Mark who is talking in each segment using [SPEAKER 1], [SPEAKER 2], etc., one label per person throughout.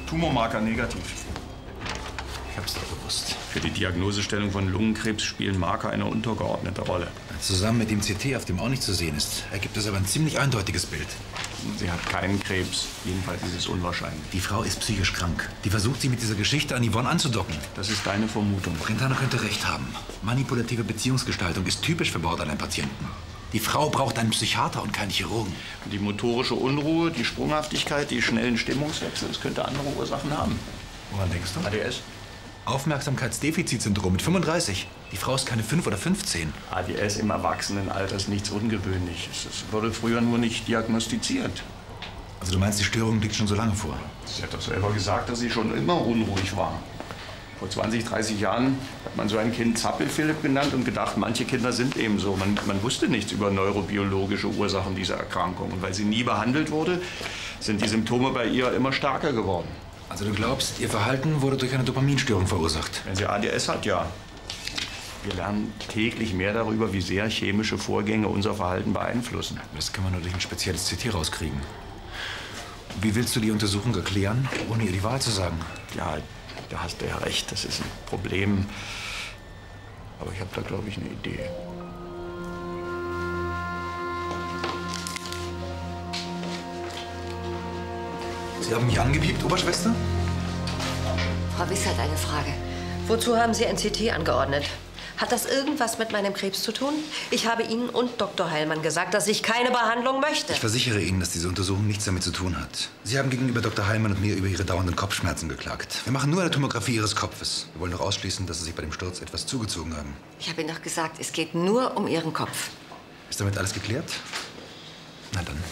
[SPEAKER 1] Tumormarker negativ.
[SPEAKER 2] Ich hab's doch gewusst.
[SPEAKER 1] Für die Diagnosestellung von Lungenkrebs spielen Marker eine untergeordnete Rolle.
[SPEAKER 2] Zusammen mit dem CT, auf dem auch nicht zu sehen ist, ergibt es aber ein ziemlich eindeutiges Bild.
[SPEAKER 1] Sie hat keinen Krebs. Jedenfalls ist es unwahrscheinlich.
[SPEAKER 2] Die Frau ist psychisch krank. Die versucht, sie mit dieser Geschichte an Yvonne anzudocken.
[SPEAKER 1] Das ist deine Vermutung.
[SPEAKER 2] Brentano könnte recht haben. Manipulative Beziehungsgestaltung ist typisch für Borderline-Patienten. Die Frau braucht einen Psychiater und keinen Chirurgen.
[SPEAKER 1] Die motorische Unruhe, die Sprunghaftigkeit, die schnellen Stimmungswechsel, das könnte andere Ursachen haben.
[SPEAKER 2] Woran denkst du?
[SPEAKER 1] ADS?
[SPEAKER 2] Aufmerksamkeitsdefizitsyndrom mit 35. Die Frau ist keine 5 oder 15.
[SPEAKER 1] ADS im Erwachsenenalter ist nichts Ungewöhnliches. Es wurde früher nur nicht diagnostiziert.
[SPEAKER 2] Also du meinst, die Störung liegt schon so lange vor?
[SPEAKER 1] Sie hat doch selber gesagt, dass sie schon immer unruhig war. Vor 20, 30 Jahren hat man so ein Kind Zappel-Philipp genannt und gedacht, manche Kinder sind eben so. Man wusste nichts über neurobiologische Ursachen dieser Erkrankung. Und weil sie nie behandelt wurde, sind die Symptome bei ihr immer stärker geworden.
[SPEAKER 2] Also du glaubst, ihr Verhalten wurde durch eine Dopaminstörung verursacht?
[SPEAKER 1] Wenn sie ADS hat, ja. Wir lernen täglich mehr darüber, wie sehr chemische Vorgänge unser Verhalten beeinflussen.
[SPEAKER 2] Das kann man nur durch ein spezielles CT rauskriegen. Wie willst du die Untersuchung erklären, ohne ihr die Wahl zu sagen?
[SPEAKER 1] Ja, da hast du ja recht, das ist ein Problem. Aber ich habe da, glaube ich, eine Idee.
[SPEAKER 2] Sie haben mich angepiept, Oberschwester?
[SPEAKER 3] Frau Wiss hat eine Frage. Wozu haben Sie ein CT angeordnet? Hat das irgendwas mit meinem Krebs zu tun? Ich habe Ihnen und Dr. Heilmann gesagt, dass ich keine Behandlung möchte.
[SPEAKER 2] Ich versichere Ihnen, dass diese Untersuchung nichts damit zu tun hat. Sie haben gegenüber Dr. Heilmann und mir über Ihre dauernden Kopfschmerzen geklagt. Wir machen nur eine Tomographie Ihres Kopfes. Wir wollen doch ausschließen, dass Sie sich bei dem Sturz etwas zugezogen haben.
[SPEAKER 3] Ich habe Ihnen doch gesagt, es geht nur um Ihren Kopf.
[SPEAKER 2] Ist damit alles geklärt? Na dann.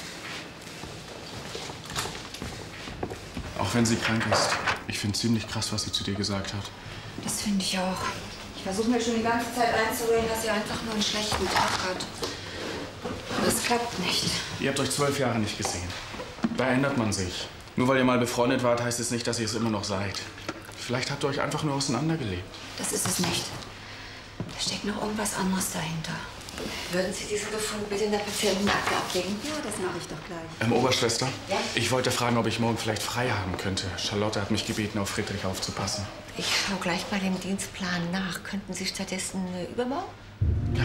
[SPEAKER 4] Auch wenn sie krank ist. Ich finde ziemlich krass, was sie zu dir gesagt hat.
[SPEAKER 5] Das finde ich auch. Ich versuche mir schon die ganze Zeit einzureden, dass sie einfach nur einen schlechten Tag hat. Aber es klappt nicht.
[SPEAKER 4] Ihr habt euch 12 Jahre nicht gesehen. Da ändert man sich. Nur weil ihr mal befreundet wart, heißt es nicht, dass ihr es immer noch seid. Vielleicht habt ihr euch einfach nur auseinandergelebt.
[SPEAKER 5] Das ist es nicht. Da steckt noch irgendwas anderes dahinter.
[SPEAKER 3] Würden Sie diesen Befund bitte in der Patientenakte ablegen?
[SPEAKER 5] Ja, das mache ich doch gleich.
[SPEAKER 4] Oberschwester?
[SPEAKER 3] Ja?
[SPEAKER 4] Ich wollte fragen, ob ich morgen vielleicht frei haben könnte. Charlotte hat mich gebeten, auf Friedrich aufzupassen.
[SPEAKER 3] Ich schaue gleich bei dem Dienstplan nach. Könnten Sie stattdessen übermorgen?
[SPEAKER 4] Ja.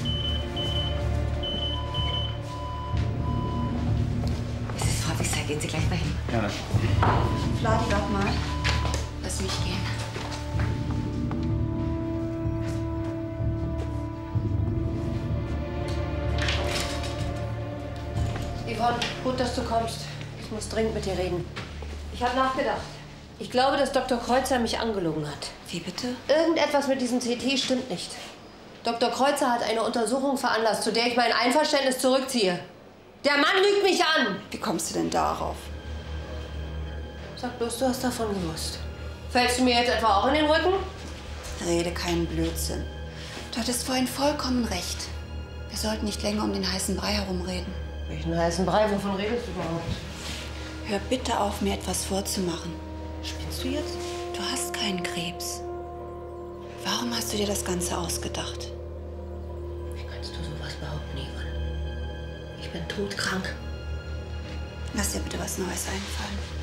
[SPEAKER 3] Mrs. Frau Wisser, gehen Sie gleich mal hin.
[SPEAKER 4] Gerne.
[SPEAKER 5] Vladi, warte mal. Lass mich gehen.
[SPEAKER 3] Yvonne, gut, dass du kommst. Ich muss dringend mit dir reden. Ich habe nachgedacht. Ich glaube, dass Dr. Kreuzer mich angelogen hat.
[SPEAKER 5] Wie bitte?
[SPEAKER 3] Irgendetwas mit diesem CT stimmt nicht. Dr. Kreuzer hat eine Untersuchung veranlasst, zu der ich mein Einverständnis zurückziehe. Der Mann lügt mich an!
[SPEAKER 5] Wie kommst du denn darauf?
[SPEAKER 3] Sag bloß, du hast davon gewusst. Fällst du mir jetzt etwa auch in den Rücken?
[SPEAKER 5] Rede keinen Blödsinn. Du hattest vorhin vollkommen recht. Wir sollten nicht länger um den heißen Brei herumreden.
[SPEAKER 3] Welchen heißen Brei? Wovon redest du überhaupt?
[SPEAKER 5] Hör bitte auf, mir etwas vorzumachen.
[SPEAKER 3] Spinnst du jetzt?
[SPEAKER 5] Du hast keinen Krebs. Warum hast du dir das Ganze ausgedacht?
[SPEAKER 3] Wie kannst du sowas behaupten, Yvonne? Ich bin todkrank.
[SPEAKER 5] Lass dir bitte was Neues einfallen.